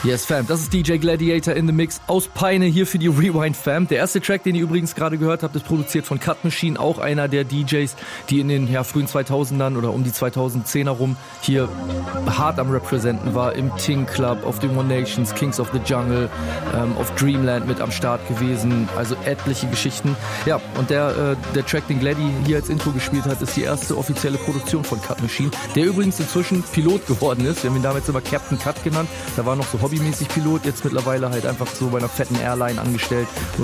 Yes, Fam, das ist DJ Gladiator in the Mix aus Peine hier für die Rewind Fam. Der erste Track, den ihr übrigens gerade gehört habt, ist produziert von Cut Machine, auch einer der DJs, die in den frühen 2000ern oder um die 2010er rum hier hart am Representen war, im Ting Club, auf dem One Nations, Kings of the Jungle, auf Dreamland mit am Start gewesen, also etliche Geschichten. Ja, und der Track, den Glady hier als Intro gespielt hat, ist die erste offizielle Produktion von Cut Machine, der übrigens inzwischen Pilot geworden ist. Wir haben ihn damals immer Captain Cut genannt, da war noch so hobbymäßig Pilot, jetzt mittlerweile halt einfach so bei einer fetten Airline angestellt